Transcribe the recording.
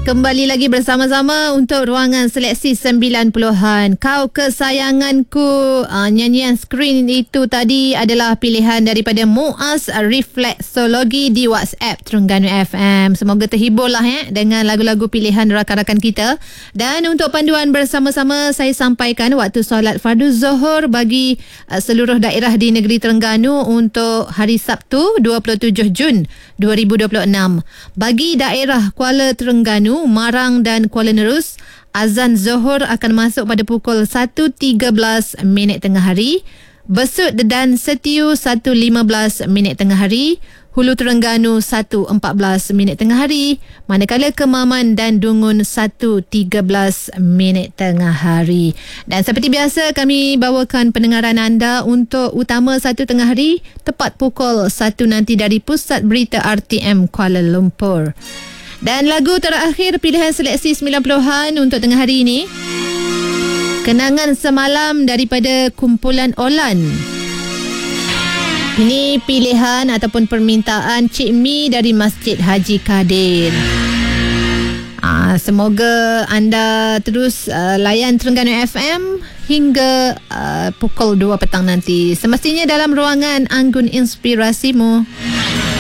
Kembali lagi bersama-sama untuk ruangan seleksi 90-an. Kau kesayanganku. Nyanyian skrin itu tadi adalah pilihan daripada Muaz Refleksologi di WhatsApp Terengganu FM. Semoga terhiburlah dengan lagu-lagu pilihan rakan-rakan kita. Dan untuk panduan bersama-sama, saya sampaikan waktu solat fardu Zuhur bagi seluruh daerah di negeri Terengganu untuk hari Sabtu 27 Jun 2026. Bagi daerah Kuala Terengganu, Marang dan Kuala Nerus, azan Zuhur akan masuk pada pukul 1.13 minit tengah hari. Besut dan Setiu 1.15 minit tengah hari. Hulu Terengganu 1.14 minit tengah hari. Manakala Kemaman dan Dungun 1.13 minit tengah hari. Dan seperti biasa, kami bawakan pendengaran anda untuk utama 1 tengah hari tepat pukul 1 nanti dari Pusat Berita RTM Kuala Lumpur. Dan lagu terakhir pilihan seleksi 90-an untuk tengah hari ini, Kenangan Semalam daripada kumpulan Olan. Ini pilihan ataupun permintaan Cik Mi dari Masjid Haji Kadir. Semoga anda terus layan Terengganu FM hingga pukul 2 petang nanti. Semestinya dalam ruangan Anggun Inspirasimu.